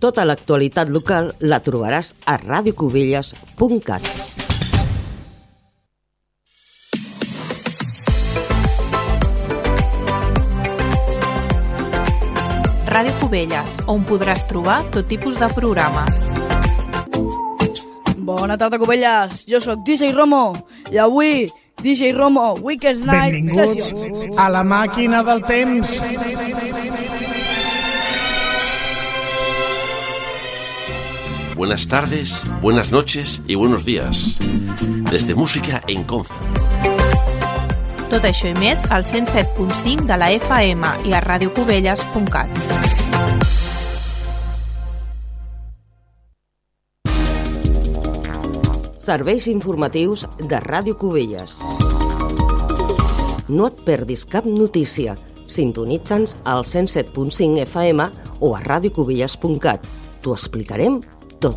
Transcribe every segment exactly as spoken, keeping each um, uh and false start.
Tota l'actualitat local la trobaràs a radio cubelles punt cat. Ràdio Cubelles, on podràs trobar tot tipus de programes. Bona tarda, Cubelles. Jo sóc D J Romo i avui D J Romo Weekend Night Benvinguts Sessions. a la màquina del temps. Buenas tardes, buenas noches y buenos días. Desde Música en Conza. Tot això i més al cent set punt cinc de la F M i a radio cubelles punt cat. Serveis informatius de Ràdio Cubelles. No et perdis cap notícia. Sintonitza'ns al cent set punt cinc F M o a radio cubelles punt cat. T'ho explicarem tot.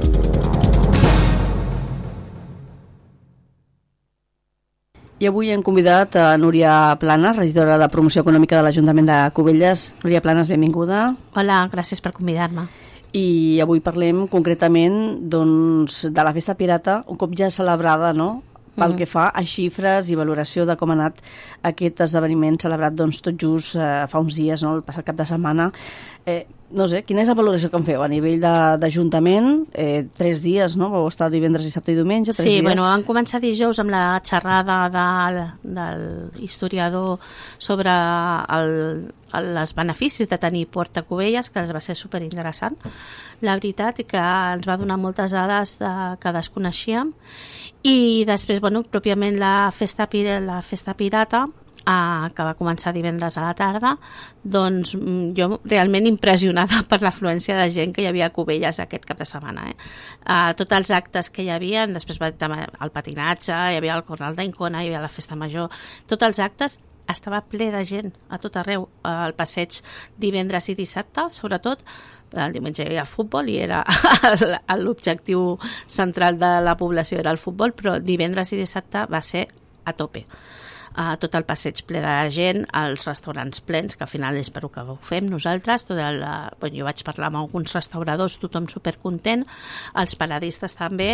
I avui hem convidat a Núria Planes, regidora de Promoció Econòmica de l'Ajuntament de Cubelles. Núria Planes, benvinguda. Hola, gràcies per convidar-me. I avui parlem concretament doncs, de la Festa Pirata, un cop ja celebrada, no?, pel que fa a xifres i valoració de com ha anat aquest esdeveniment celebrat doncs, tot just eh, fa uns dies, no?, el passat cap de setmana. Eh, no sé, quina és la valoració que en feu a nivell d'Ajuntament? Eh, tres dies, no? Vau estar divendres, dissabte i diumenge, tres sí, dies? Sí, bueno, vam començar dijous amb la xerrada de, del historiador sobre el, el, els beneficis de tenir Port a Cubelles, que va ser superinteressant, la veritat, i que ens va donar moltes dades de, que desconeixíem. I després, bueno, pròpiament la festa, la festa pirata, eh, que va començar divendres a la tarda, doncs jo realment impressionada per l'afluència de gent que hi havia a Cubelles aquest cap de setmana. Eh? Eh, tots els actes que hi havia, després va el patinatge, hi havia el Corral d'Ancona, hi havia la festa major, tots els actes, estava ple de gent a tot arreu, al passeig divendres i dissabte, sobretot. El diumenge hi havia futbol i era l'objectiu central de la població era el futbol, però divendres i dissabte va ser a tope. Uh, tot el passeig ple de gent, els restaurants plens, que al final és per el que ho fem nosaltres. Tot el, uh, bueno, jo vaig parlar amb alguns restauradors, tothom supercontent, els paradistes també.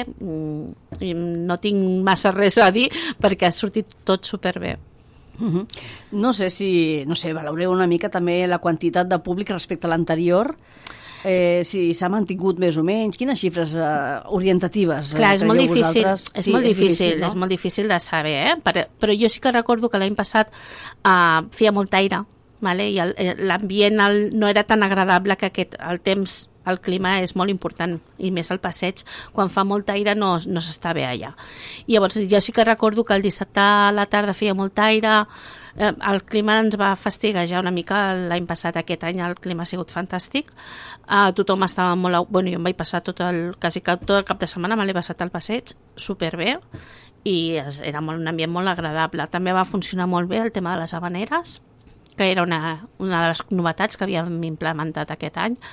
Mm, no tinc massa res a dir perquè ha sortit tot superbé. Uh-huh. No sé si, no sé, valoreu una mica també la quantitat de públic respecte a l'anterior, eh, si s'ha mantingut més o menys, quines xifres eh, orientatives? Clar, és molt difícil, vosaltres? és Sí, molt és difícil, difícil, no? és molt difícil de saber, eh? però, però jo sí que recordo que l'any passat uh, feia molt aire, vale? I l'ambient no era tan agradable que aquest, el temps, el clima és molt important, i més al passeig, quan fa molt aire no, no s'està bé allà. I llavors jo sí que recordo que el dissabte a la tarda feia molt aire, eh, el clima ens va fastiguejar una mica l'any passat. Aquest any el clima ha sigut fantàstic, eh, tothom estava molt... Bueno, jo em vaig passar tot el, quasi tot el cap de setmana, me l'he passat al passeig superbé, i era molt, un ambient molt agradable. També va funcionar molt bé el tema de les havaneres, que era una, una de les novetats que havíem implementat aquest any.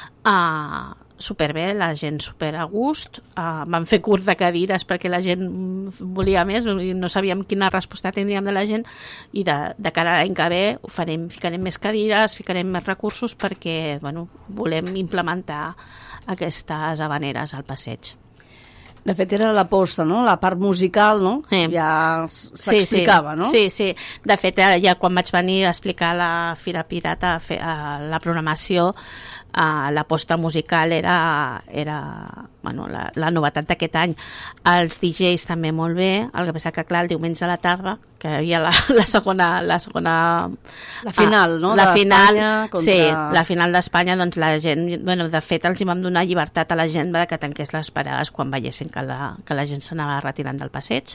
Uh, superbé, la gent super a gust, uh, vam fer curt de cadires perquè la gent volia més i no sabíem quina resposta tindríem de la gent, i de, de cara a l'any que ve farem, ficarem més cadires, ficarem més recursos perquè bueno, volem implementar aquestes havaneres al passeig. De fet, era l'aposta, no? La part musical, no? Sí. Ja s'explicava, sí, sí. no? Sí, sí. De fet, ja quan vaig venir a explicar a la Fira Pirata, a fer, a la programació, Uh, l'aposta musical era, era bueno, la, la novetat d'aquest any. Els D Js també molt bé, el que passa que clar, el diumenge a la tarda, que hi havia la, la segona la segona la final, no? La final, contra... sí, la final d'Espanya, doncs la gent, bueno, de fet els hi vam donar llibertat a la gent que tanqués les parades quan veiessin que la, que la gent s'anava retirant del passeig,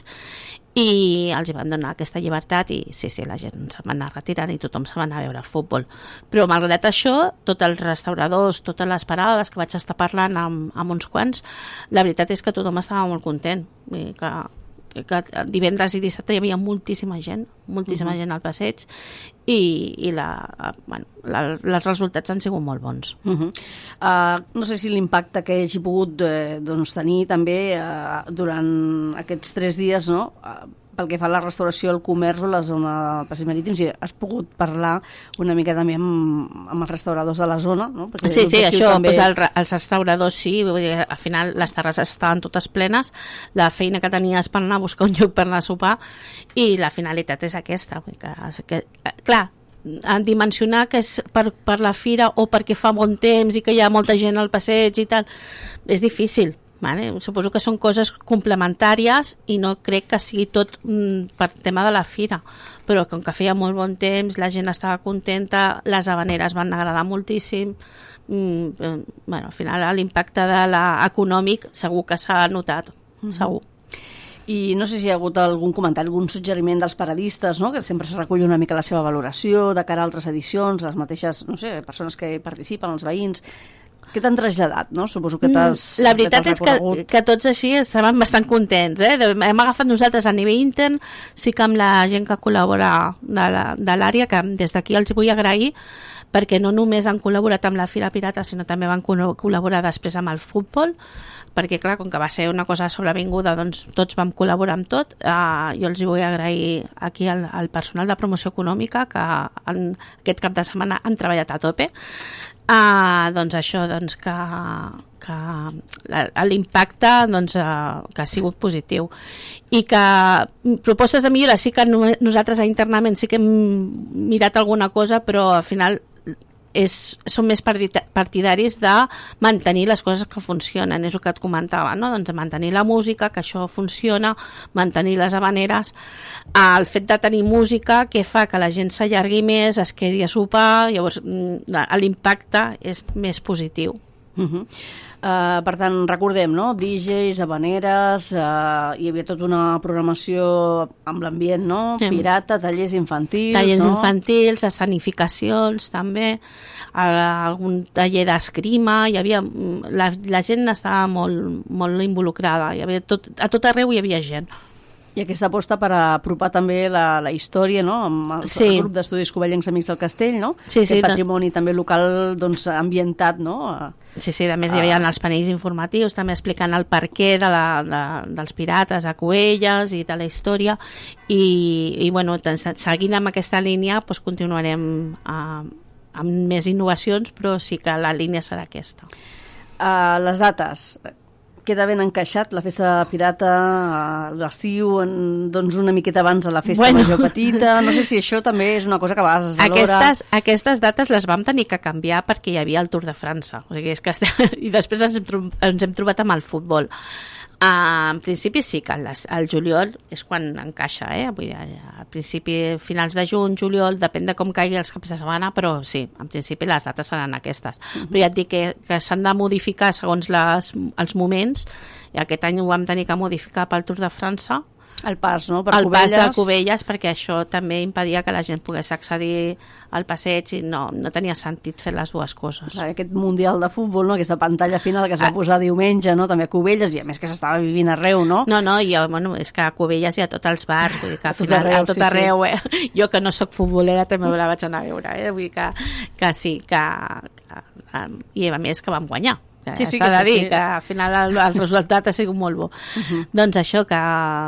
i els hi van donar aquesta llibertat, i sí, sí, la gent se'n va anar retirant i tothom se'n va anar a veure el futbol. Però malgrat això, tots els restauradors, totes les parades que vaig estar parlant amb, amb uns quants, la veritat és que tothom estava molt content, i que, que divendres i dissabte hi havia moltíssima gent, moltíssima uh-huh. gent al passeig, i, i la, bueno, la, els resultats han sigut molt bons. Uh-huh. uh, no sé si l'impacte que hagi pogut eh, doncs, tenir també uh, durant aquests tres dies, no? Uh, pel que fa a la restauració, el comerç o la zona del passeig marítim, si has pogut parlar una mica també amb, amb els restauradors de la zona, no? Perquè sí, sí, això, també... pues el, els restauradors sí, vull dir, al final les terrasses estaven totes plenes, la feina que tenies per anar a buscar un lloc per anar a sopar, i la finalitat és aquesta, vull dir que, que, clar, en dimensionar que és per, per la fira o perquè fa bon temps i que hi ha molta gent al passeig i tal, és difícil. Vale? Suposo que són coses complementàries i no crec que sigui tot mm, per tema de la fira, però com que feia molt bon temps, la gent estava contenta, les habaneres van agradar moltíssim, mm, eh, bueno, al final l'impacte de la econòmic segur que s'ha notat, mm-hmm. segur. I no sé si hi ha hagut algun comentari, algun suggeriment dels paradistes, no? Que sempre es recull una mica la seva valoració de cara a altres edicions, les mateixes, no sé, persones que hi participen, els veïns. Què t'han traslladat, no? Suposo que t'has... La veritat és que, que tots així estaven bastant contents, eh? Hem agafat nosaltres a nivell intern, sí que amb la gent que col·labora de l'àrea, que des d'aquí els vull agrair, perquè no només han col·laborat amb la Fira Pirata, sinó també van col·laborar després amb el futbol, perquè clar, com que va ser una cosa sobrevinguda, doncs tots vam col·laborar amb tot. Uh, jo els vull agrair aquí al, al personal de promoció econòmica, que en, aquest cap de setmana han treballat a tope. Uh, doncs això, doncs que, que l'impacte doncs, uh, que ha sigut positiu i que propostes de millora sí que nosaltres internament sí que hem mirat alguna cosa, però al final és, som més partidaris de mantenir les coses que funcionen, és el que et comentava, no? Doncs mantenir la música, que això funciona, mantenir les habaneres, el fet de tenir música que fa que la gent s'allargui més, es quedi a sopar, llavors l'impacte és més positiu. Uh-huh. Uh, per tant, recordem, no? D Js, habaneres, uh, hi havia tota una programació amb l'ambient, no? Pirata, tallers infantils, tallers no? infantils, escenificacions també, algun taller d'esgrima, hi havia la, la gent estava molt, molt involucrada, hi havia tot, a tot arreu hi havia gent. I aquesta aposta per apropar també la, la història, no? Amb el, sí. el grup d'estudis Covellencs Amics del Castell, no? Sí, sí, aquest patrimoni no? també local, doncs, ambientat, no? Sí, sí, a més hi havia els panells informatius també explicant el perquè de la, de, dels pirates a Cubelles i de la història i, i bueno, seguint amb aquesta línia doncs continuarem uh, amb més innovacions, però sí que la línia serà aquesta. Uh, les dates... Queda ben encaixat la festa pirata a l'estiu, doncs una miqueta abans de la festa bueno. major petita. No sé si això també és una cosa que a vegades es valora. Aquestes, aquestes dates les vam tenir que canviar perquè hi havia el Tour de França. O sigui, és que i després ens hem, ens hem trobat amb el futbol. Uh, en principi sí que el, el juliol és quan encaixa, eh? Vull dir, al principi, finals de juny, juliol, depèn de com caigui els caps de setmana, però sí, en principi les dates seran aquestes. Uh-huh. Però ja et dic que, que s'han de modificar segons les, els moments, i aquest any ho vam tenir que modificar pel Tour de França, el pas, no? Per el Cubelles. pas de Cubelles, perquè això també impedia que la gent pogués accedir al passeig i no, no tenia sentit fer les dues coses. Aquest Mundial de Futbol, no? Aquesta pantalla final que es va posar diumenge, no? També a Cubelles, i a més que s'estava vivint arreu, no? No, no, i, bueno, és que a Cubelles hi ha tots els bars, vull dir que al final, a tot arreu, a tot arreu sí, sí. Eh? Jo que no sóc futbolera també la vaig anar a veure, eh? Vull dir que, que sí, que, que i a més que vam guanyar. Sí, sí, s'ha de dir sí. que al final el, el resultat ha sigut molt bo. Uh-huh. Doncs això, que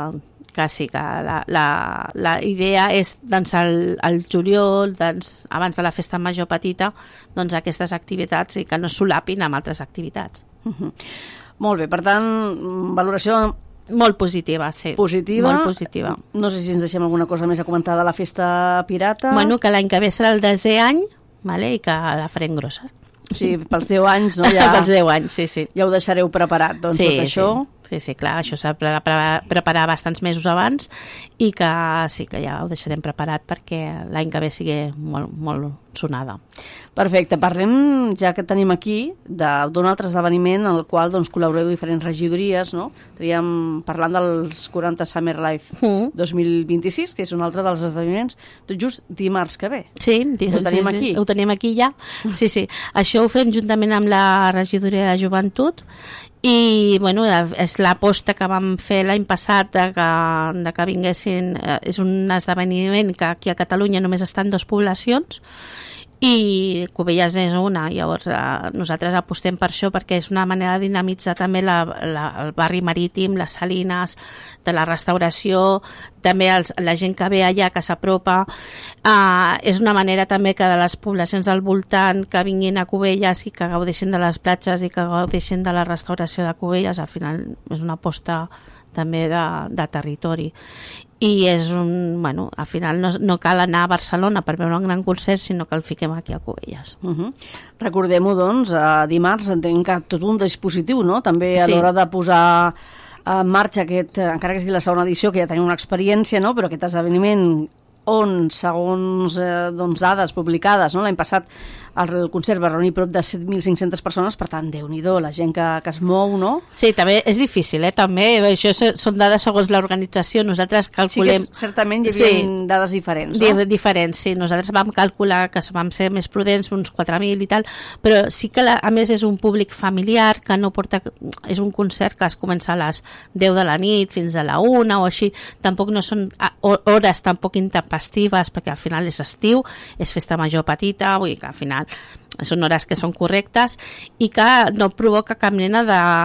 que sí, que la, la, la idea és doncs, el, el juliol, doncs, abans de la festa major petita, doncs, aquestes activitats i que no solapin amb altres activitats. Uh-huh. Molt bé, per tant, valoració... Molt positiva, sí. Positiva. Molt positiva. No sé si ens deixem alguna cosa més a comentar de la festa pirata. Bueno, que l'any que ve serà el desè any, vale? I que la farem grossa. Sí, pels deu anys, no? Ja, pels deu anys, sí, sí. Ja ho deixareu preparat, doncs, sí, tot això. Sí. Sí, sí, clar, això s'ha de preparar bastants mesos abans i que sí que ja ho deixarem preparat perquè l'any que ve sigui molt, molt sonada. Perfecte, parlem, ja que tenim aquí, d'un altre esdeveniment en el qual doncs, col·laboreu diferents regidories, no? Estaríem parlant dels quaranta Summer Life mm. dos mil vint-i-sis, que és un altre dels esdeveniments, tot just dimarts que ve. Sí, ho tenim sí, aquí. Sí, ho tenim aquí ja. Sí, sí. Això ho fem juntament amb la regidoria de joventut i bueno, és l'aposta que vam fer l'any passat de que, de que vinguessin, és un esdeveniment que aquí a Catalunya només estan dues poblacions i Cubelles és una. Llavors eh, nosaltres apostem per això perquè és una manera de dinamitzar també la, la, el barri marítim, les salines, de la restauració, també els, la gent que ve allà, que s'apropa. Eh, és una manera també que de les poblacions del voltant que vinguin a Cubelles i que gaudeixin de les platges i que gaudeixin de la restauració de Cubelles. Al final és una aposta també de, de territori. I és un, bueno, al final no, no cal anar a Barcelona per veure un gran concert, sinó que el fiquem aquí a Cubelles. Uh -huh. Recordem-ho, doncs, a dimarts entenc que tot un dispositiu, no? També a sí. l'hora de posar en marxa aquest, encara que sigui la segona edició, que ja tenim una experiència, no? Però aquest esdeveniment on, segons eh, doncs, dades publicades, no? L'any passat el concert va reunir prop de set mil cinc-centes persones, per tant, Déu-n'hi-do, la gent que, que es mou, no? Sí, també és difícil, eh? També, això són dades segons l'organització, nosaltres calculem... Sí que certament hi havia sí, dades diferents, no? Di diferents, sí, nosaltres vam calcular que vam ser més prudents, uns quatre mil i tal, però sí que la, a més és un públic familiar que no porta... És un concert que es comença a les deu de la nit fins a la una o així, tampoc no són hores tampoc intempestives, perquè al final és estiu, és festa major petita, vull dir que al final són hores que són correctes i que no provoca cap mena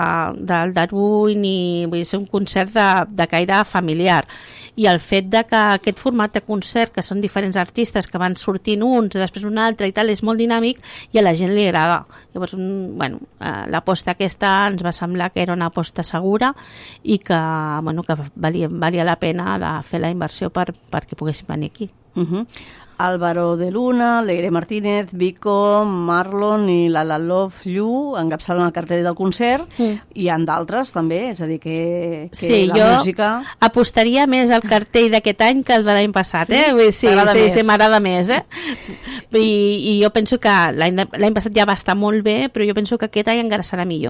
d'aldarull ni vull dir, ser un concert de, de caire familiar. I el fet de que aquest format de concert, que són diferents artistes que van sortint uns, després un altre i tal, és molt dinàmic i a la gent li agrada. Llavors, bueno, l'aposta aquesta ens va semblar que era una aposta segura i que, bueno, que valia, valia la pena de fer la inversió per, perquè poguéssim venir aquí. Uh-huh. Álvaro de Luna, Leire Martínez, Vico, Marlon i Lala Love Llu encapçalen el cartell del concert mm. i hi ha d'altres també, és a dir que, que sí, la música... jo apostaria més al cartell d'aquest any que el de l'any passat, eh? Sí, sí, sí, sí, m'agrada més, eh? I, i jo penso que l'any passat ja va estar molt bé, però jo penso que aquest any encara serà millor.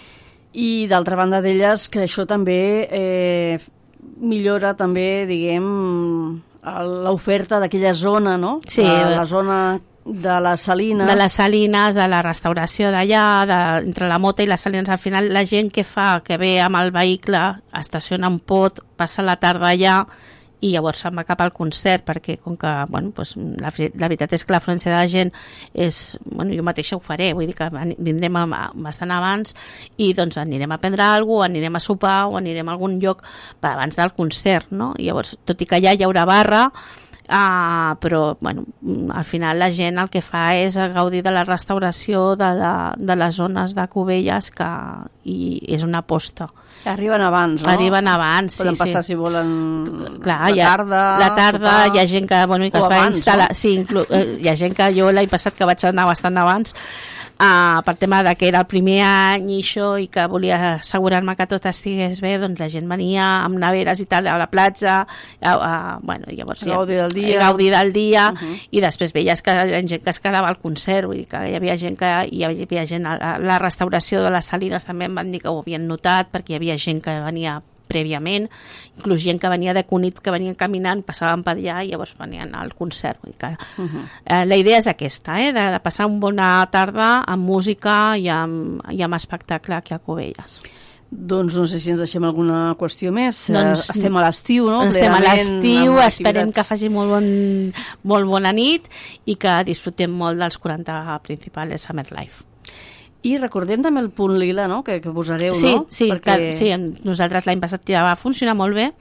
I d'altra banda d'elles, que això també eh, millora també, diguem... l'oferta d'aquella zona, no? Sí. De la zona de les salines. De les salines, de la restauració d'allà, de, entre la Mota i les salines. Al final, la gent que fa, que ve amb el vehicle, estaciona en pot, passa la tarda allà i llavors se'n va cap al concert, perquè com que, bueno, pues, la, la veritat és que l'afluència de la gent és... Bueno, jo mateixa ho faré, vull dir que vindrem a, bastant abans i doncs anirem a prendre alguna cosa, anirem a sopar o anirem a algun lloc abans del concert, no? I llavors, tot i que allà hi haurà barra, Uh, però bueno, al final la gent el que fa és gaudir de la restauració de, la, de les zones de Cubelles que, i és una aposta. Arriben abans, no? Arriben abans, Poden sí, passar sí. si volen Clar, la tarda. La tarda, hi ha gent que, bueno, que es va abans, instal·lar... No? Sí, inclu... hi ha gent que jo l'any passat que vaig anar bastant abans, Uh, per tema de que era el primer any i això, i que volia assegurar-me que tot estigués bé, doncs la gent venia amb neveres i tal a la platja, uh, uh, bueno, llavors ja, gaudir del dia, gaudir del dia uh -huh. i després veies que hi havia gent que es quedava al concert, vull dir que hi havia gent que hi havia gent a la restauració de les salines també em van dir que ho havien notat perquè hi havia gent que venia prèviament, inclús gent que venia de Cunit, que venien caminant, passaven per allà i llavors venien al concert. Vull dir que, uh -huh. eh, la idea és aquesta, eh, de, de passar una bona tarda amb música i amb, i amb espectacle aquí a Cubelles. Doncs no sé si ens deixem alguna qüestió més. Doncs, estem a l'estiu, no? Estem a l'estiu, esperem activitats. que faci molt, bon, molt bona nit i que disfrutem molt dels quaranta principals Summer Life. I recordem també el punt lila, no?, que, que posareu, sí, no? Sí, Perquè... clar, sí, nosaltres l'any passat ja va funcionar molt bé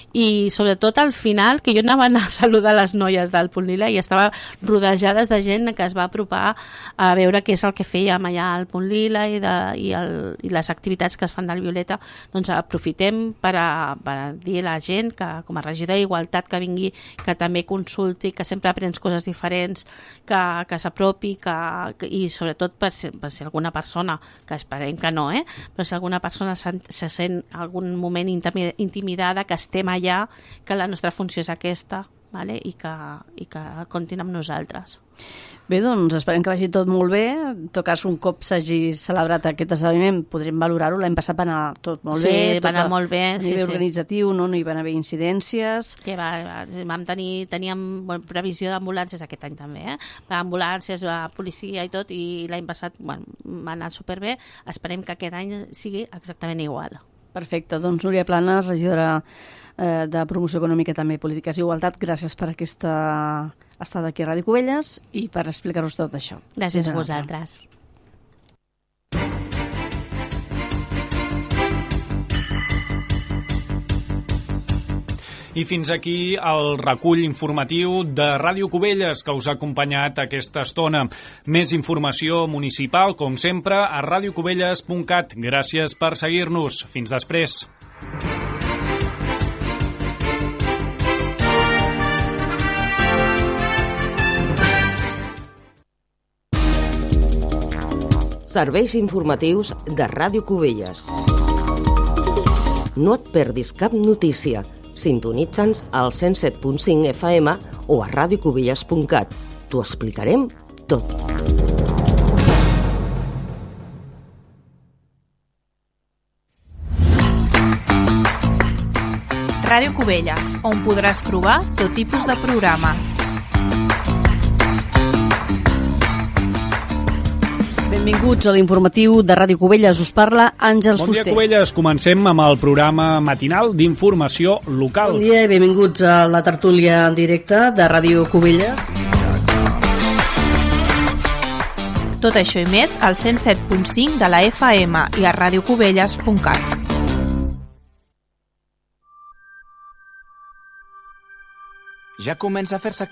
i sobretot al final, que jo anava a anar a saludar les noies del Punt Lila i estava rodejades de gent que es va apropar a veure què és el que fèiem allà al Punt Lila i, de, i, el, i les activitats que es fan del Violeta. Doncs aprofitem per a, per a dir a la gent que com a regidor d'Igualtat que vingui, que també consulti, que sempre aprens coses diferents, que, que s'apropi que, que, i sobretot per si, per si alguna persona, que esperem que no, eh? però si alguna persona se, se sent algun moment intimidada, que estem allà, que la nostra funció és aquesta, vale? I, que, i que comptin amb nosaltres. Bé, doncs esperem que vagi tot molt bé. En tot cas, un cop s'hagi celebrat aquest esdeveniment, podrem valorar-ho. L'any passat va anar tot molt sí, bé. Sí, va anar molt bé. A nivell sí, organitzatiu, no, no hi van haver incidències. Que va, va, vam tenir, teníem bueno, previsió d'ambulàncies aquest any també, eh? Ambulàncies, policia i tot, i l'any passat bueno, va anar superbé. Esperem que aquest any sigui exactament igual. Perfecte, doncs Núria Planes, regidora eh, de Promoció Econòmica, també Polítiques i Igualtat, gràcies per aquesta estada aquí a Ràdio Cubelles i per explicar-vos tot això. Gràcies a vosaltres. I fins aquí el recull informatiu de Ràdio Cubelles que us ha acompanyat aquesta estona. Més informació municipal, com sempre, a ràdio cubelles punt cat. Gràcies per seguir-nos. Fins després. Serveis informatius de Ràdio Cubelles. No et perdis cap notícia. Sintonitza'ns al cent set punt cinc F M o a ràdio cubelles punt cat. T'ho explicarem tot. Ràdio Cubelles, on podràs trobar tot tipus de programes. Benvinguts a l'informatiu de Ràdio Cubelles. Us parla Àngels Bon dia, Fuster. Cubelles. Comencem amb el programa matinal d'informació local. Bon dia i benvinguts a la tertúlia en directe de Ràdio Cubelles. Tot això i més al cent set punt cinc de la F M i a ràdio cubelles punt cat. Ja comença a fer-se